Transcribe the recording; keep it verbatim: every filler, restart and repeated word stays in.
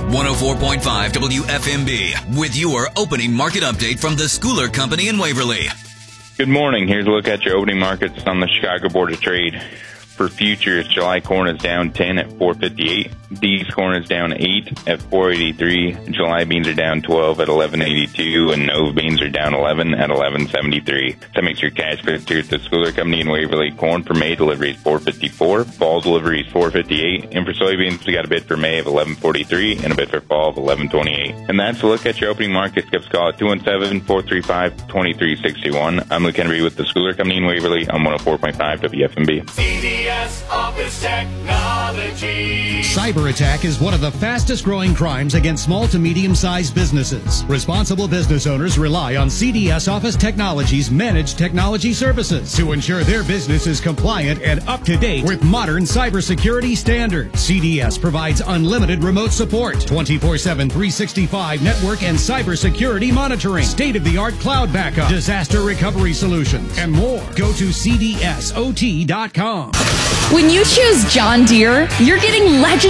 one oh four point five W F M B with your opening market update from the Schooler Company in Waverly. Good morning. Here's a look at your opening markets on the Chicago Board of Trade. For futures, July corn is down ten at four fifty-eight. Dees corn is down eight at four eighty-three. July beans are down twelve at eleven eighty-two, and Nova beans are down eleven at eleven seventy-three. That makes your cash picture at the Schooler Company in Waverly. Corn for May delivery is four fifty-four. Fall delivery is four fifty-eight. And for soybeans, we got a bid for May of eleven forty-three and a bid for fall of eleven twenty-eight. And that's a look at your opening markets. Give us a call at two one seven, four three five, two three six one. I'm Luke Henry with the Schooler Company in Waverly on one oh four point five W F M B. C D S Office Technology. Cyber attack is one of the fastest growing crimes against small to medium-sized businesses. Responsible business owners rely on C D S Office Technology's managed technology services to ensure their business is compliant and up to date with modern cybersecurity standards. C D S provides unlimited remote support, twenty-four seven, three sixty-five network and cybersecurity monitoring, state-of-the-art cloud backup, disaster recovery solutions, and more. Go to C D S O T dot com. When you choose John Deere, you're getting legend